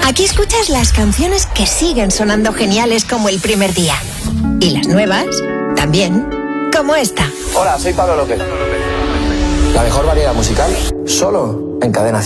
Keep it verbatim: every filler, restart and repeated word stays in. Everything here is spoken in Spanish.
Aquí escuchas las canciones que siguen sonando geniales como el primer día. Y las nuevas, también, como esta. Hola, soy Pablo López. La mejor variedad musical, solo en Cadena Cien.